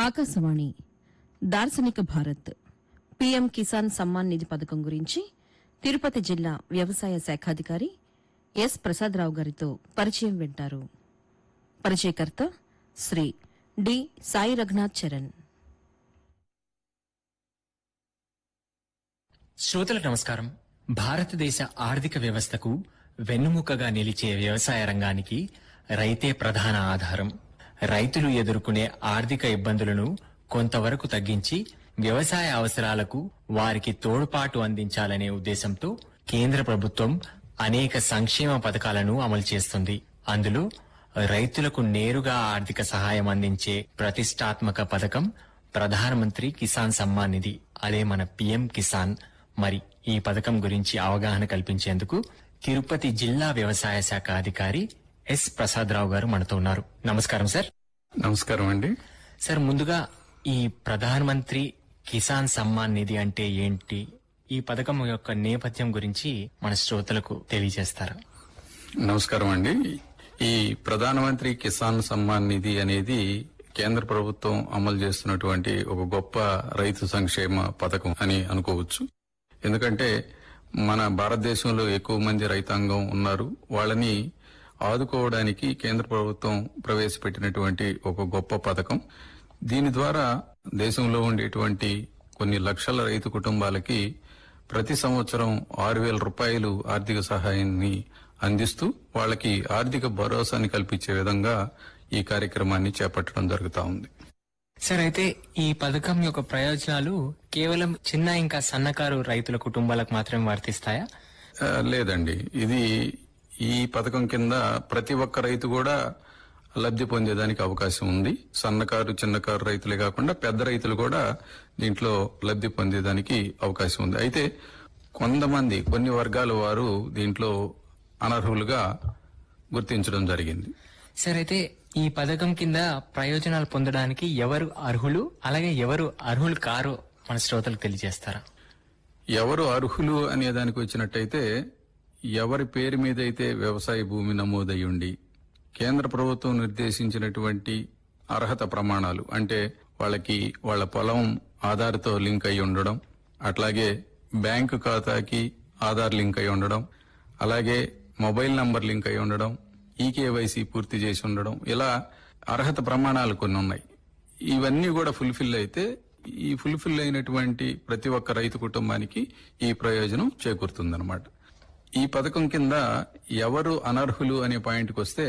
ఆకాశవాణి దార్శనిక భారత్ పీఎం కిసాన్ సమ్మాన్ నిధి పథకం గురించి తిరుపతి జిల్లా వ్యవసాయ శాఖాధికారి ఎస్ ప్రసాదరావు గారితో పరిచయం వింటారు. పరిచయకర్త శ్రీ డి సాయి రఘునాథ్ చరణ్. శ్రోతలకు నమస్కారం. భారతదేశ ఆర్థిక వ్యవస్థకు వెన్నుముకగా నిలిచే వ్యవసాయ రంగానికి రైతే ప్రధాన ఆధారం. రైతులు ఎదుర్కొనే ఆర్థిక ఇబ్బందులను కొంతవరకు తగ్గించి వ్యవసాయ అవసరాలకు వారికి తోడ్పాటు అందించాలనే ఉద్దేశంతో కేంద్ర ప్రభుత్వం అనేక సంక్షేమ పథకాలను అమలు చేస్తుంది. అందులో రైతులకు నేరుగా ఆర్థిక సహాయం అందించే ప్రతిష్టాత్మక పథకం ప్రధానమంత్రి కిసాన్ సమ్మాన్ నిధి. అదే మన పీఎం కిసాన్. మరి ఈ పథకం గురించి అవగాహన కల్పించేందుకు తిరుపతి జిల్లా వ్యవసాయ శాఖ అధికారి ఎస్ ప్రసాదరావు గారు మనతో ఉన్నారు. నమస్కారం సార్. నమస్కారం అండి. సార్, ముందుగా ఈ ప్రధానమంత్రి కిసాన్ సమ్మాన్ నిధి అంటే ఏంటి, ఈ పథకం యొక్క నేపథ్యం గురించి మన శ్రోతలకు తెలియజేస్తారా? నమస్కారం అండి. ఈ ప్రధానమంత్రి కిసాన్ సమ్మాన్ నిధి అనేది కేంద్ర ప్రభుత్వం అమలు చేస్తున్నటువంటి ఒక గొప్ప రైతు సంక్షేమ పథకం అని అనుకోవచ్చు. ఎందుకంటే మన భారతదేశంలో ఎక్కువ మంది రైతాంగం ఉన్నారు. వాళ్ళని ఆదుకోవడానికి కేంద్ర ప్రభుత్వం ప్రవేశపెట్టినటువంటి ఒక గొప్ప పథకం. దీని ద్వారా దేశంలో ఉండేటువంటి కొన్ని లక్షల రైతు కుటుంబాలకి ప్రతి సంవత్సరం 6,000 రూపాయలు ఆర్థిక సహాయాన్ని అందిస్తూ వాళ్ళకి ఆర్థిక భరోసాని కల్పించే విధంగా ఈ కార్యక్రమాన్ని చేపట్టడం జరుగుతా ఉంది. సార్, అయితే ఈ పథకం యొక్క ప్రయోజనాలు కేవలం చిన్న ఇంకా సన్నకారు రైతుల కుటుంబాలకు మాత్రమే వర్తిస్తాయా? లేదండి. ఇది ఈ పథకం కింద ప్రతి ఒక్క రైతు కూడా లబ్ధి పొందేదానికి అవకాశం ఉంది. సన్నకారు చిన్నకారు రైతులే కాకుండా పెద్ద రైతులు కూడా దీంట్లో లబ్ధి పొందేదానికి అవకాశం ఉంది. అయితే కొన్ని వర్గాల వారు దీంట్లో అనర్హులుగా గుర్తించడం జరిగింది. సార్, అయితే ఈ పథకం కింద ప్రయోజనాలు పొందడానికి ఎవరు అర్హులు, అలాగే ఎవరు అర్హులు కారో మన శ్రోతలకు తెలియజేస్తారా? ఎవరు అర్హులు అనే దానికి వచ్చినట్టయితే, ఎవరి పేరు మీద అయితే వ్యవసాయ భూమి నమోదై ఉండి కేంద్ర ప్రభుత్వం నిర్దేశించినటువంటి అర్హత ప్రమాణాలు, అంటే వాళ్ళకి వాళ్ళ పొలం ఆధార్తో లింక్ అయి ఉండడం, అట్లాగే బ్యాంకు ఖాతాకి ఆధార్ లింక్ అయి ఉండడం, అలాగే మొబైల్ నంబర్ లింక్ అయి ఉండడం, ఈకేవైసీ పూర్తి చేసి ఉండడం, ఇలా అర్హత ప్రమాణాలు కొన్ని ఉన్నాయి. ఇవన్నీ కూడా ఫుల్ఫిల్ అయితే ఈ ఫుల్ఫిల్ అయినటువంటి ప్రతి ఒక్క రైతు కుటుంబానికి ఈ ప్రయోజనం చేకూరుతుందన్నమాట. ఈ పథకం కింద ఎవరు అనర్హులు అనే పాయింట్కి వస్తే,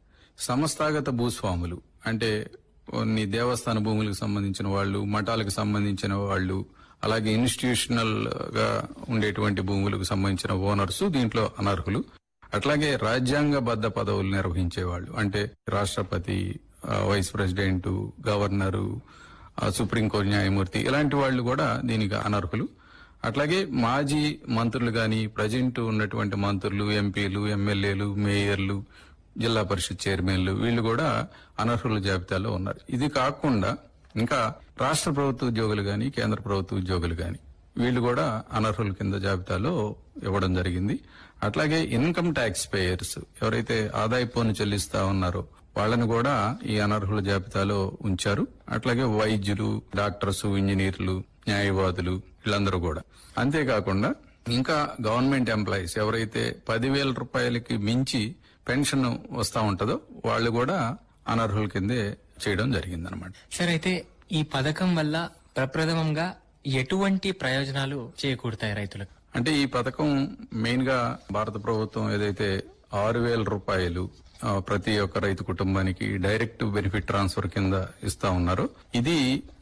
సంస్థాగత భూస్వాములు, అంటే కొన్ని దేవస్థాన భూములకు సంబంధించిన వాళ్ళు, మఠాలకు సంబంధించిన వాళ్ళు, అలాగే ఇన్స్టిట్యూషనల్ గా ఉండేటువంటి భూములకు సంబంధించిన ఓనర్స్ దీంట్లో అనర్హులు. అట్లాగే రాజ్యాంగబద్ధ పదవులు నిర్వహించేవాళ్ళు, అంటే రాష్ట్రపతి, వైస్ ప్రెసిడెంట్, గవర్నరు, సుప్రీంకోర్టు న్యాయమూర్తి, ఇలాంటి వాళ్ళు కూడా దీనికి అనర్హులు. అట్లాగే మాజీ మంత్రులు గాని, ప్రజెంట్ ఉన్నటువంటి మంత్రులు, ఎంపీలు, ఎమ్మెల్యేలు, మేయర్లు, జిల్లా పరిషత్ చైర్మన్లు, వీళ్ళు కూడా అనర్హుల జాబితాలో ఉన్నారు. ఇది కాకుండా ఇంకా రాష్ట్ర ప్రభుత్వ ఉద్యోగులు గాని, కేంద్ర ప్రభుత్వ ఉద్యోగులు గాని, వీళ్ళు కూడా అనర్హుల కింద జాబితాలో ఇవ్వడం జరిగింది. అట్లాగే ఇన్కమ్ ట్యాక్స్ పేయర్స్, ఎవరైతే ఆదాయ పన్ను చెల్లిస్తా ఉన్నారో వాళ్ళని కూడా ఈ అనర్హుల జాబితాలో ఉంచారు. అట్లాగే వైద్యులు, డాక్టర్స్, ఇంజనీర్లు, న్యాయవాదులు, వీళ్ళందరూ కూడా. అంతేకాకుండా ఇంకా గవర్నమెంట్ ఎంప్లాయీస్ ఎవరైతే 10,000 రూపాయలకి మించి పెన్షన్ వస్తా ఉంటుందో వాళ్ళు కూడా అనర్హుల కిందే చేయడం జరిగిందనమాట. సార్, అయితే ఈ పథకం వల్ల ప్రప్రథమంగా ఎటువంటి ప్రయోజనాలు చేకూరుతాయి రైతులకు? అంటే ఈ పథకం మెయిన్ గా భారత ప్రభుత్వం ఏదైతే 6,000 రూపాయలు ప్రతి ఒక్క రైతు కుటుంబానికి డైరెక్ట్ బెనిఫిట్ ట్రాన్స్ఫర్ కింద ఇస్తా ఉన్నారో, ఇది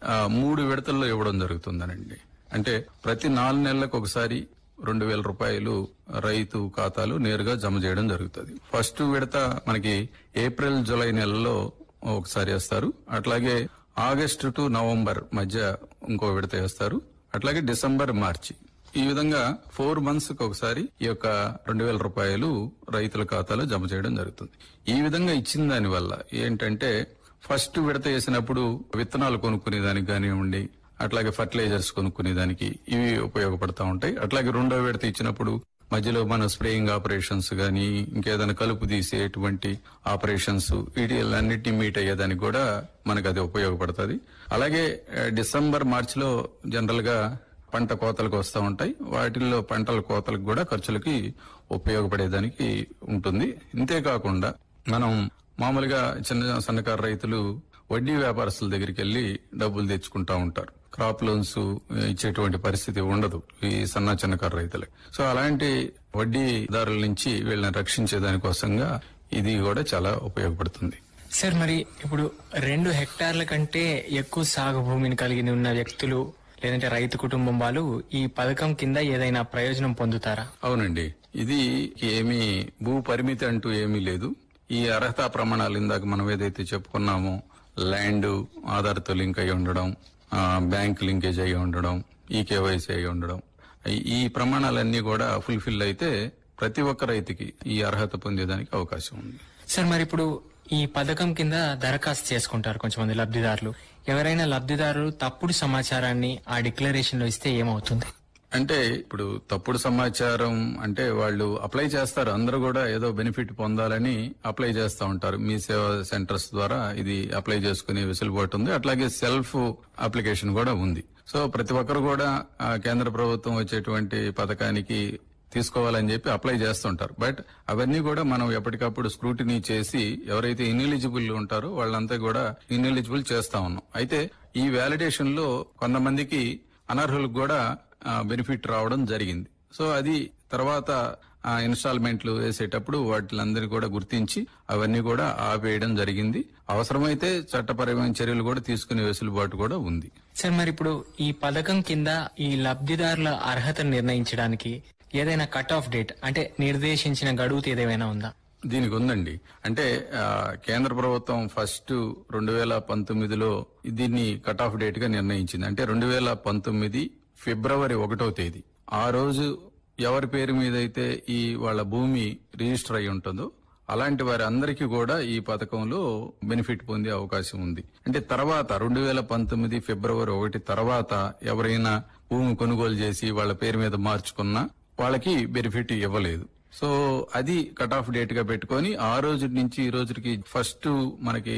3 విడతల్లో ఇవ్వడం జరుగుతుందనండి. అంటే ప్రతి 4 నెలలకు ఒకసారి 2,000 రూపాయలు రైతు ఖాతాలు నేరుగా జమ చేయడం జరుగుతుంది. ఫస్ట్ విడత మనకి ఏప్రిల్, జూలై నెలలో ఒకసారి వేస్తారు. అట్లాగే ఆగస్టు టు నవంబర్ మధ్య ఇంకో విడత వేస్తారు. అట్లాగే డిసెంబర్, మార్చి, ఈ విధంగా 4 మంత్స్ కి ఒకసారి ఈ యొక్క 2,000 రూపాయలు రైతుల ఖాతాలో జమ చేయడం జరుగుతుంది. ఈ విధంగా ఇచ్చిన దాని వల్ల ఏంటంటే, ఫస్ట్ విడత వేసినప్పుడు విత్తనాలు కొనుక్కునే దానికి కానివ్వండి, అట్లాగే ఫర్టిలైజర్స్ కొనుక్కునే దానికి ఇవి ఉపయోగపడతా ఉంటాయి. అట్లాగే రెండో విడత ఇచ్చినప్పుడు మధ్యలో మన స్ప్రేయింగ్ ఆపరేషన్స్ గాని ఇంకేదైనా కలుపు తీసేటువంటి ఆపరేషన్స్ వీటిలన్నిటిని మీట్ అయ్యేదానికి కూడా మనకు అది ఉపయోగపడుతుంది. అలాగే డిసెంబర్ మార్చిలో జనరల్ గా పంట కోతలకు వస్తూ ఉంటాయి. వాటిల్లో పంటల కోతలకు కూడా ఖర్చులకి ఉపయోగపడేదానికి ఉంటుంది. ఇంతేకాకుండా మనం మామూలుగా చిన్న సన్నకారు రైతులు వడ్డీ వ్యాపారస్తుల దగ్గరికి వెళ్లి డబ్బులు తెచ్చుకుంటా ఉంటారు. క్రాప్ లోన్స్ ఇచ్చేటువంటి పరిస్థితి ఉండదు ఈ చిన్నకారు రైతులకు. సో అలాంటి వడ్డీదారుల నుంచి వీళ్ళని రక్షించే దానికోసంగా ఇది కూడా చాలా ఉపయోగపడుతుంది. సార్, మరి ఇప్పుడు 2 హెక్టార్ల కంటే ఎక్కువ సాగు భూమిని కలిగి ఉన్న వ్యక్తులు లేదంటే రైతు కుటుంబం వాళ్ళు ఈ పథకం కింద ఏదైనా ప్రయోజనం పొందుతారా? అవునండి, ఇది ఏమీ భూ పరిమితి అంటూ ఏమీ లేదు. ఈ అర్హతా ప్రమాణాలు ఇందాక మనం ఏదైతే చెప్పుకున్నామో, ల్యాండ్ ఆధార్తో లింక్ అయి ఉండడం, బ్యాంక్ లింకేజ్ అయి ఉండడం, ఈ కేవైసీ అయి ఉండడం, ఈ ప్రమాణాలన్నీ కూడా ఫుల్ఫిల్ అయితే ప్రతి ఒక్క రైతుకి ఈ అర్హత పొందేదానికి అవకాశం ఉంది. సార్, మరి ఇప్పుడు ఈ పథకం కింద దరఖాస్తు చేసుకుంటారు కొంతమంది లబ్ధిదారులు. ఎవరైనా లబ్ధిదారులు తప్పుడు సమాచారాన్ని ఆ డిక్లరేషన్ లో ఇస్తే ఏమవుతుంది? అంటే ఇప్పుడు తప్పుడు సమాచారం అంటే వాళ్ళు అప్లై చేస్తారు. అందరూ కూడా ఏదో బెనిఫిట్ పొందాలని అప్లై చేస్తూ ఉంటారు. మీ సేవా సెంటర్స్ ద్వారా ఇది అప్లై చేసుకునే వెసులుబాటు ఉంది. అట్లాగే సెల్ఫ్ అప్లికేషన్ కూడా ఉంది. సో ప్రతి ఒక్కరు కూడా కేంద్ర ప్రభుత్వం వచ్చేటువంటి పథకానికి తీసుకోవాలని చెప్పి అప్లై చేస్తుంటారు. బట్ అవన్నీ కూడా మనం ఎప్పటికప్పుడు స్క్రూటినీ చేసి ఎవరైతే ఇన్ఎలిజిబుల్ ఉంటారో వాళ్ళంతా కూడా ఇన్ఎలిజిబుల్ చేస్తా ఉన్నాం. అయితే ఈ వ్యాలిడేషన్ లో కొంతమందికి అనర్హులకు కూడా బెనిఫిట్ రావడం జరిగింది. సో అది తర్వాత ఇన్స్టాల్మెంట్లు వేసేటప్పుడు వాటిలందరినీ కూడా గుర్తించి అవన్నీ కూడా ఆపేయడం జరిగింది. అవసరమైతే చట్టపరమైన చర్యలు కూడా తీసుకునే వెసులుబాటు కూడా ఉంది. సార్, మరి ఇప్పుడు ఈ పథకం కింద ఈ లబ్ధిదారుల అర్హతను నిర్ణయించడానికి ఏదైనా కట్ ఆఫ్ డేట్ అంటే నిర్దేశించిన గడువు ఏదైనా ఉందా? దీనికి ఉందండి. అంటే కేంద్ర ప్రభుత్వం ఫస్ట్ 2019లో దీన్ని కట్ ఆఫ్ డేట్ గా నిర్ణయించింది. అంటే 2019 ఫిబ్రవరి 1వ తేదీ ఆ రోజు ఎవరి పేరు మీద అయితే ఈ వాళ్ళ భూమి రిజిస్టర్ అయి ఉంటుందో అలాంటి వారి అందరికీ కూడా ఈ పథకంలో బెనిఫిట్ పొందే అవకాశం ఉంది. అంటే తర్వాత 2019 ఫిబ్రవరి 1 తర్వాత ఎవరైనా భూమి కొనుగోలు చేసి వాళ్ళ పేరు మీద మార్చుకున్నా వాళ్ళకి బెనిఫిట్ ఇవ్వలేదు. సో అది కట్ ఆఫ్ డేట్ గా పెట్టుకొని ఆ రోజు నుంచి ఈ రోజుకి ఫస్ట్ మనకి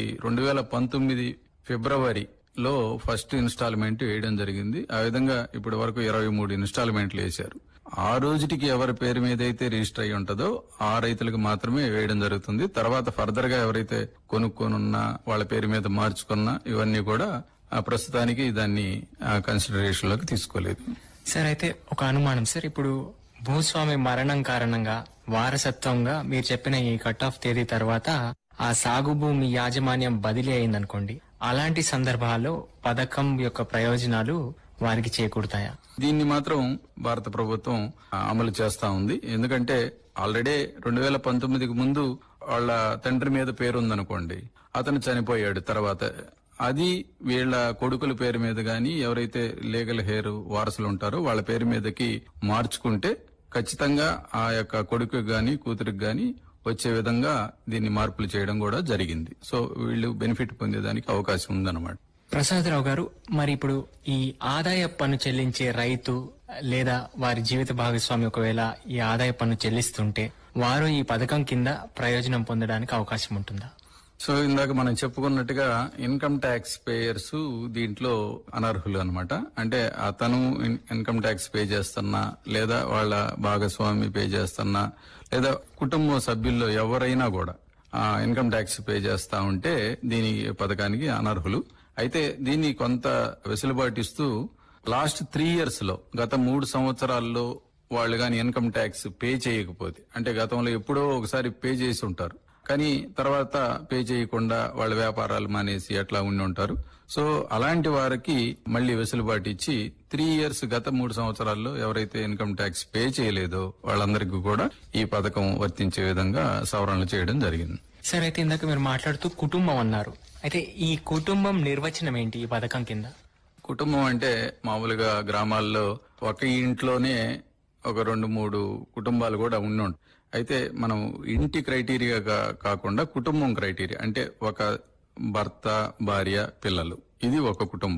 2019 ఫిబ్రవరిలో ఫస్ట్ ఇన్స్టాల్మెంట్ వేయడం జరిగింది. ఆ విధంగా ఇప్పటి వరకు 23 ఇన్స్టాల్మెంట్లు వేశారు. ఆ రోజుకి ఎవరి పేరు మీద అయితే రిజిస్టర్ అయి ఉంటుందో ఆ రైతులకు మాత్రమే వేయడం జరుగుతుంది. తర్వాత ఫర్దర్ గా ఎవరైతే కొనుక్కోనున్నా వాళ్ళ పేరు మీద మార్చుకున్నా ఇవన్నీ కూడా ప్రస్తుతానికి దాన్ని కన్సిడరేషన్ లోకి తీసుకోలేదు. సార్, అయితే ఒక అనుమానం సార్, ఇప్పుడు భూస్వామి మరణం కారణంగా వారసత్వంగా మీరు చెప్పిన ఈ కట్ ఆఫ్ తేదీ తర్వాత ఆ సాగు భూమి యాజమాన్యం బదిలీ అయిందనుకోండి, అలాంటి సందర్భాల్లో పథకం యొక్క ప్రయోజనాలు వారికి చేకూరుతాయా? దీన్ని మాత్రం భారత ప్రభుత్వం అమలు చేస్తా ఉంది. ఎందుకంటే ఆల్రెడీ 2019కి ముందు వాళ్ళ తండ్రి మీద పేరుందనుకోండి, అతను చనిపోయాడు. తర్వాత అది వీళ్ళ కొడుకుల పేరు మీద గాని ఎవరైతే లీగల్ హెయిర్ వారసులు ఉంటారో వాళ్ళ పేరు మీదకి మార్చుకుంటే ఖచ్చితంగా ఆ యొక్క కొడుకు గాని కూతురికి గాని వచ్చే విధంగా దీన్ని మార్పులు చేయడం కూడా జరిగింది. సో వీళ్ళు బెనిఫిట్ పొందేదానికి అవకాశం ఉందన్నమాట. ప్రసాదరావు గారు, మరి ఇప్పుడు ఈ ఆదాయ పన్ను చెల్లించే రైతు లేదా వారి జీవిత భాగస్వామి ఒకవేళ ఈ ఆదాయ పన్ను చెల్లిస్తుంటే వారు ఈ పథకం కింద ప్రయోజనం పొందడానికి అవకాశం ఉంటుందా? సో ఇందాక మనం చెప్పుకున్నట్టుగా ఇన్కమ్ ట్యాక్స్ పేయర్స్ దీంట్లో అనర్హులు అన్నమాట. అంటే అతను ఇన్కమ్ ట్యాక్స్ పే చేస్తున్నా లేదా వాళ్ళ భాగస్వామి పే చేస్తున్నా లేదా కుటుంబ సభ్యుల్లో ఎవరైనా కూడా ఇన్కమ్ ట్యాక్స్ పే చేస్తా ఉంటే దీని పథకానికి అనర్హులు. అయితే దీన్ని కొంత వెసులుబాటు ఇస్తూ లాస్ట్ 3 years లో గత 3 సంవత్సరాల్లో వాళ్ళు గాని ఇన్కమ్ ట్యాక్స్ పే చేయకపోతే, అంటే గతంలో ఎప్పుడో ఒకసారి పే చేసి ఉంటారు కానీ తర్వాత పే చేయకుండా వాళ్ళ వ్యాపారాలు మానేసి అట్లా ఉండి ఉంటారు. సో అలాంటి వారికి మళ్లీ వెసులుబాటు ఇచ్చి 3 years గత 3 సంవత్సరాల్లో ఎవరైతే ఇన్కమ్ ట్యాక్స్ పే చేయలేదో వాళ్ళందరికీ కూడా ఈ పథకం వర్తించే విధంగా సవరణలు చేయడం జరిగింది. సరే, అయితే ఇందాక మీరు మాట్లాడుతూ కుటుంబం అన్నారు. అయితే ఈ కుటుంబం నిర్వచనం ఏంటి ఈ పథకం కింద? కుటుంబం అంటే మామూలుగా గ్రామాల్లో ఒక ఇంట్లోనే ఒక 2-3 కుటుంబాలు కూడా ఉండి. అయితే మనం ఇంటి క్రైటీరియా కాకుండా కుటుంబం క్రైటీరియా అంటే ఒక భర్త, భార్య, పిల్లలు, ఇది ఒక కుటుంబం.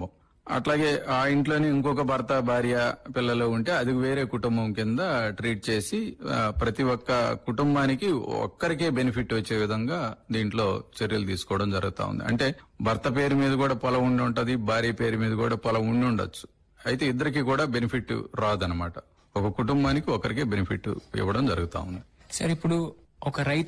అట్లాగే ఆ ఇంట్లోనే ఇంకొక భర్త, భార్య, పిల్లలు ఉంటే అది వేరే కుటుంబం కింద ట్రీట్ చేసి ప్రతి ఒక్క కుటుంబానికి ఒక్కరికే బెనిఫిట్ వచ్చే విధంగా దీంట్లో చర్యలు తీసుకోవడం జరుగుతా ఉంది. అంటే భర్త పేరు మీద కూడా పొలం ఉండి ఉంటది, భార్య పేరు మీద కూడా పొలం ఉండి ఉండొచ్చు. అయితే ఇద్దరికి కూడా బెనిఫిట్ రాదనమాట. ఒక కుటుంబానికి ఒకరికే బెనిఫిట్ ఇవ్వడం జరుగుతా ఉంది. సార్, ఇప్పుడు ఒక రైతు